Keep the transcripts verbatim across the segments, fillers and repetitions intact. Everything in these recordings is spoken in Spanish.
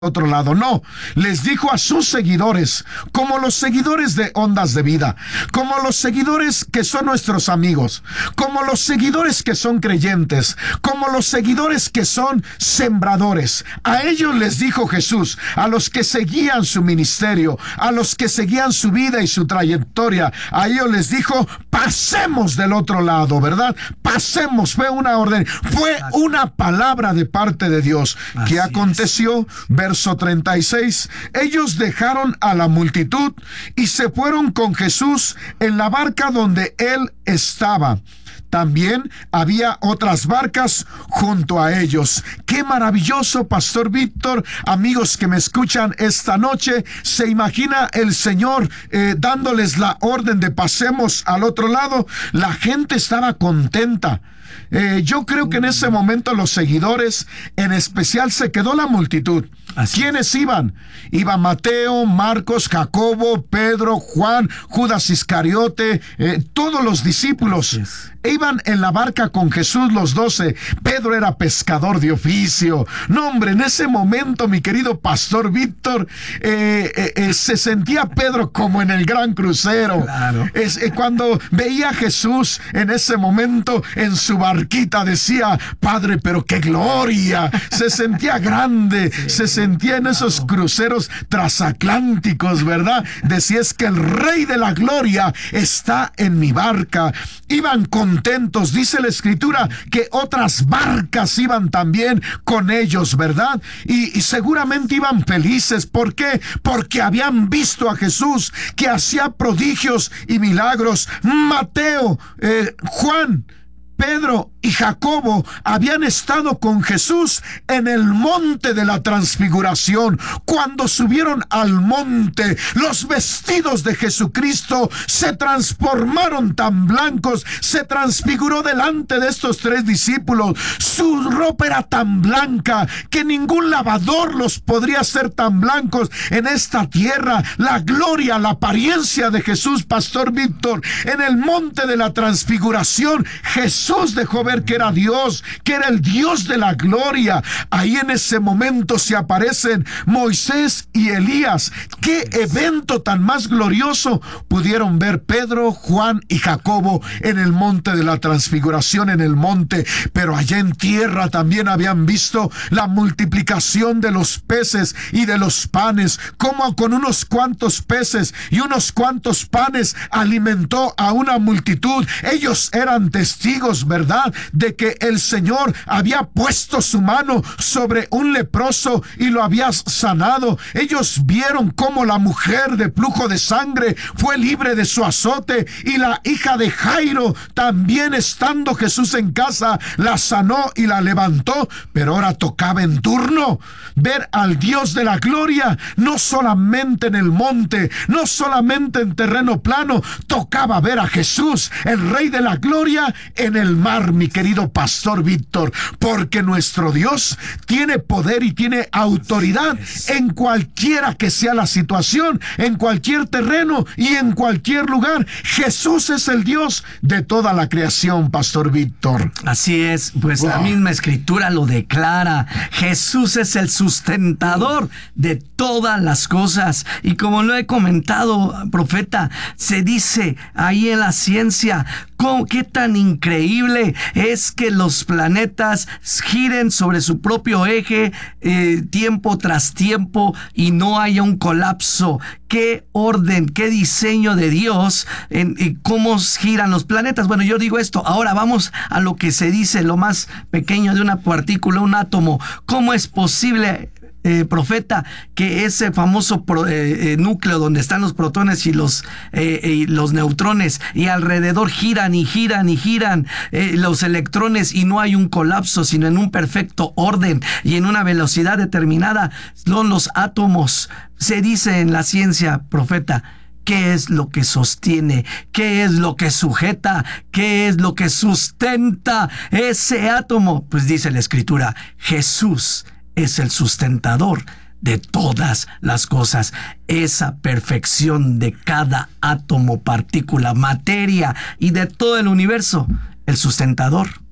otro lado. No, les dijo a sus seguidores, como los seguidores de Ondas de Vida, como los seguidores que son nuestros amigos, como los seguidores que son creyentes, como los seguidores que son sembradores. A ellos les dijo Jesús, a los que seguían su ministerio, a los que seguían su vida y su trayectoria, a ellos les dijo, pasemos del otro lado, ¿verdad? Pasemos, fue una orden, fue una palabra de parte de Dios. ¿Qué aconteció? Verso treinta y seis, ellos dejaron a la multitud y se fueron con Jesús en la barca donde él estaba. También había otras barcas junto a ellos. ¡Qué maravilloso, Pastor Víctor! Amigos que me escuchan esta noche, ¿se imagina el Señor eh, dándoles la orden de pasemos al otro lado? La gente estaba contenta. Eh, yo creo que en ese momento los seguidores, en especial se quedó la multitud. Así ¿Quiénes es. iban? Iban Mateo, Marcos, Jacobo, Pedro, Juan, Judas Iscariote, eh, todos los discípulos. Iban en la barca con Jesús los doce. Pedro era pescador de oficio. No, hombre, en ese momento, mi querido Pastor Víctor, eh, eh, eh, se sentía Pedro como en el gran crucero. Claro. Es, eh, cuando veía a Jesús en ese momento en su barquita, decía, Padre, pero qué gloria. Se sentía grande, sí, se sentía en esos cruceros transatlánticos, ¿verdad? Decía, es que el Rey de la Gloria está en mi barca. Iban contentos, dice la Escritura, que otras barcas iban también con ellos, ¿verdad? Y, y seguramente iban felices. ¿Por qué? Porque habían visto a Jesús que hacía prodigios y milagros. Mateo, eh, Juan, Pedro y Jacobo habían estado con Jesús en el monte de la transfiguración. Cuando subieron al monte, los vestidos de Jesucristo se transformaron tan blancos, se transfiguró delante de estos tres discípulos. Su ropa era tan blanca que ningún lavador los podría hacer tan blancos en esta tierra. La gloria, la apariencia de Jesús, Pastor Víctor, en el monte de la transfiguración, Jesús dejó ver que era Dios, que era el Dios de la gloria. Ahí en ese momento se aparecen Moisés y Elías. ¡Qué evento tan más glorioso! Pudieron ver Pedro, Juan y Jacobo en el monte de la transfiguración, en el monte. Pero allá en tierra también habían visto la multiplicación de los peces y de los panes, como con unos cuantos peces y unos cuantos panes alimentó a una multitud. Ellos eran testigos, ¿verdad?, de que el Señor había puesto su mano sobre un leproso y lo había sanado. Ellos vieron cómo la mujer de flujo de sangre fue libre de su azote, y la hija de Jairo, también estando Jesús en casa, la sanó y la levantó. Pero ahora tocaba en turno ver al Dios de la gloria, no solamente en el monte, no solamente en terreno plano, tocaba ver a Jesús, el Rey de la gloria, en el mar, mi querido Pastor Víctor, porque nuestro Dios tiene poder y tiene autoridad en cualquiera que sea la situación, en cualquier terreno y en cualquier lugar. Jesús es el Dios de toda la creación, Pastor Víctor. Así es, pues wow. La misma Escritura lo declara. Jesús es el sustentador de todas las cosas. Y como lo he comentado, profeta, se dice ahí en la ciencia, ¿cómo, qué tan increíble es que los planetas giren sobre su propio eje eh, tiempo tras tiempo y no haya un colapso. Qué orden, qué diseño de Dios en, en cómo giran los planetas. Bueno, yo digo esto, ahora vamos a lo que se dice, lo más pequeño de una partícula, un átomo. ¿Cómo es posible, Eh, profeta, que ese famoso pro, eh, eh, núcleo donde están los protones y los, eh, eh, los neutrones, y alrededor giran y giran y giran eh, los electrones, y no hay un colapso, sino en un perfecto orden y en una velocidad determinada, son los átomos? Se dice en la ciencia, profeta, ¿qué es lo que sostiene? ¿Qué es lo que sujeta? ¿Qué es lo que sustenta ese átomo? Pues dice la Escritura, Jesús es el sustentador de todas las cosas. Esa perfección de cada átomo, partícula, materia y de todo el universo, el sustentador,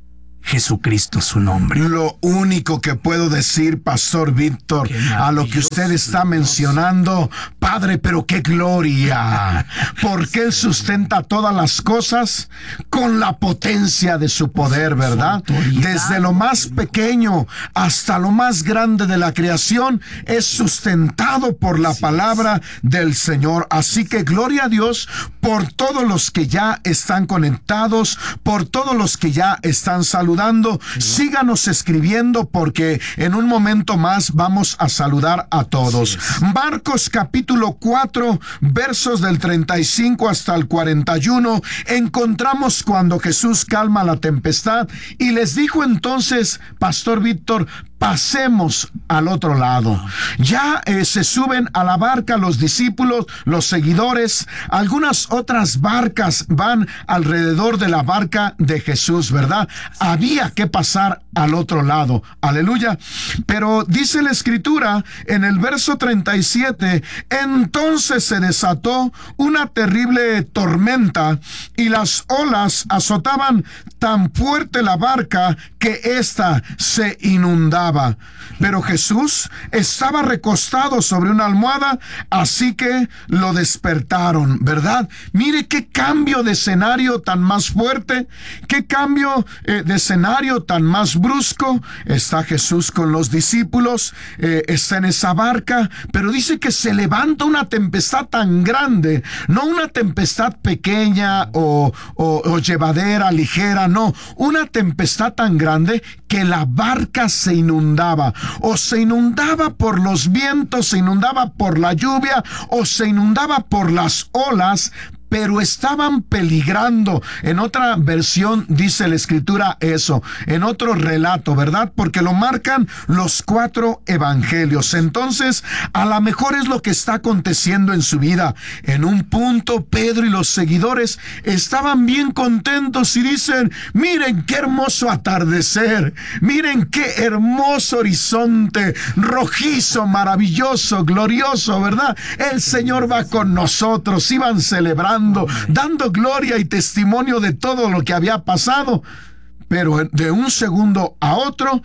Jesucristo su nombre. Lo único que puedo decir, Pastor Víctor, a lo que usted está mencionando, Padre, pero qué gloria, porque Él sustenta todas las cosas con la potencia de su poder, ¿verdad? Desde lo más pequeño hasta lo más grande de la creación es sustentado por la palabra del Señor. Así que gloria a Dios por todos los que ya están conectados, por todos los que ya están saludando. Síganos escribiendo porque en un momento más vamos a saludar a todos. Marcos capítulo cuatro, versos del treinta y cinco hasta el cuarenta y uno, encontramos cuando Jesús calma la tempestad y les dijo entonces, Pastor Víctor, pasemos al otro lado. Ya eh, se suben a la barca los discípulos, los seguidores. Algunas otras barcas van alrededor de la barca de Jesús, ¿verdad? Había que pasar al otro lado. Aleluya. Pero dice la Escritura en el verso treinta y siete, entonces se desató una terrible tormenta y las olas azotaban tan fuerte la barca que ésta se inundaba. Pero Jesús estaba recostado sobre una almohada, así que lo despertaron, ¿verdad? Mire qué cambio de escenario tan más fuerte, qué cambio eh, de escenario tan más brusco. Está Jesús con los discípulos, eh, está en esa barca, pero dice que se levanta una tempestad tan grande, no una tempestad pequeña o, o, o llevadera, ligera, no, una tempestad tan grande que la barca se inundaba, o se inundaba por los vientos, se inundaba por la lluvia, o se inundaba por las olas, pero estaban peligrando. En otra versión dice la Escritura eso, en otro relato, ¿verdad? Porque lo marcan los cuatro evangelios. Entonces, a lo mejor es lo que está aconteciendo en su vida. En un punto, Pedro y los seguidores estaban bien contentos y dicen, miren qué hermoso atardecer, miren qué hermoso horizonte, rojizo, maravilloso, glorioso, ¿verdad? El Señor va con nosotros. Iban celebrando, dando gloria y testimonio de todo lo que había pasado. Pero de un segundo a otro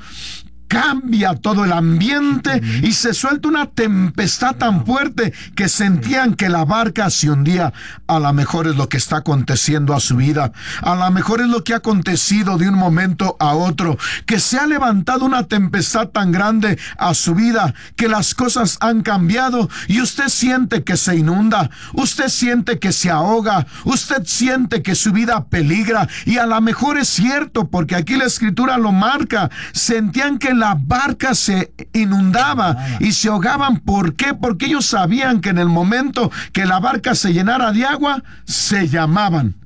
cambia todo el ambiente y se suelta una tempestad tan fuerte que sentían que la barca se hundía. A lo mejor es lo que está aconteciendo a su vida. A lo mejor es lo que ha acontecido de un momento a otro, que se ha levantado una tempestad tan grande a su vida que las cosas han cambiado y usted siente que se inunda, usted siente que se ahoga, usted siente que su vida peligra. Y a lo mejor es cierto, porque aquí la Escritura lo marca. Sentían que la barca se inundaba y se ahogaban. ¿Por qué? Porque ellos sabían que en el momento que la barca se llenara de agua, se llamaban.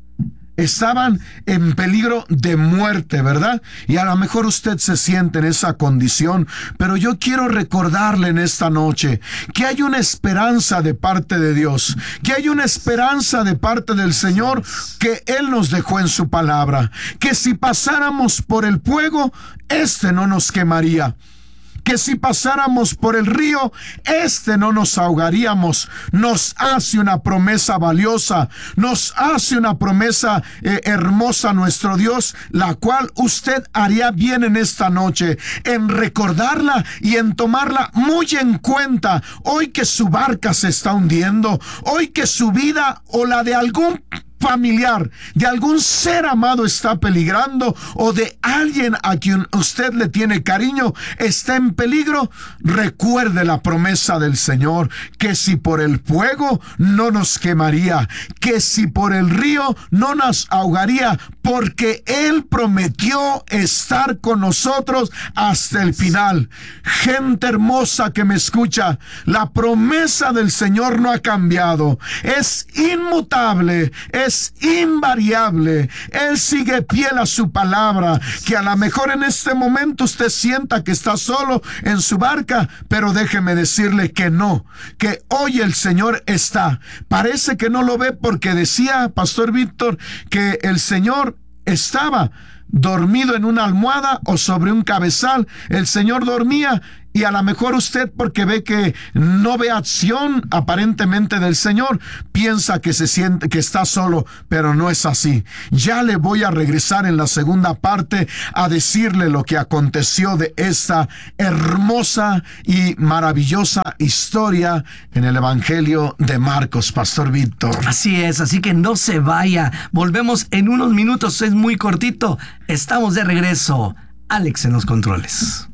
Estaban en peligro de muerte, ¿verdad? Y a lo mejor usted se siente en esa condición, pero yo quiero recordarle en esta noche que hay una esperanza de parte de Dios, que hay una esperanza de parte del Señor que Él nos dejó en su palabra, que si pasáramos por el fuego, este no nos quemaría, que si pasáramos por el río, este no nos ahogaríamos. Nos hace una promesa valiosa, nos hace una promesa eh, hermosa nuestro Dios, la cual usted haría bien en esta noche, en recordarla y en tomarla muy en cuenta. Hoy que su barca se está hundiendo, hoy que su vida o la de algún familiar, de algún ser amado está peligrando, o de alguien a quien usted le tiene cariño está en peligro, recuerde la promesa del Señor, que si por el fuego no nos quemaría, que si por el río no nos ahogaría, porque Él prometió estar con nosotros hasta el final. Gente hermosa que me escucha, la promesa del Señor no ha cambiado, es inmutable, es Es invariable. Él sigue fiel a su palabra. Que a lo mejor en este momento usted sienta que está solo en su barca, pero déjeme decirle que no, que hoy el Señor está. Parece que no lo ve porque decía Pastor Víctor que el Señor estaba dormido en una almohada o sobre un cabezal. El Señor dormía Y a lo mejor usted, porque ve que no ve acción aparentemente del Señor, piensa que se siente que está solo, pero no es así. Ya le voy a regresar en la segunda parte a decirle lo que aconteció de esta hermosa y maravillosa historia en el Evangelio de Marcos, Pastor Víctor. Así es, así que no se vaya. Volvemos en unos minutos, es muy cortito. Estamos de regreso. Alex en los controles.